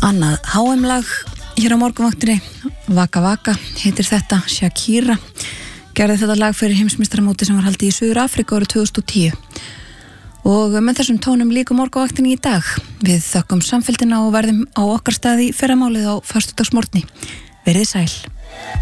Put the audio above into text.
Annað HM-lag hér á morgunvaktinni, Vaka Vaka heitir þetta. Shakira gerði þetta lag fyrir heimsmeistaramótið sem var haldið í Suður Afríku árið 2010. Og með þessum tónum líka morgunvaktinni í dag. Við þökkum samfylgdina og verðum á okkar stað í fyrramálið á föstudagsmorgni. Verið sæl.